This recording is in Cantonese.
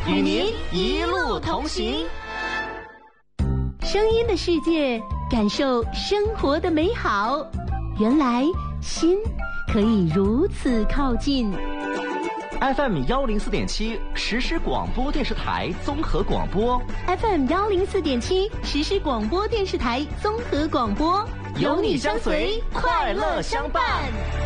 与您一路同行。 声音的世界，感受生活的美好。原来心可以如此靠近。 FM 104.7实时广播电视台综合广播。 FM 104.7实时广播电视台综合广播， 有你相随，快乐相伴。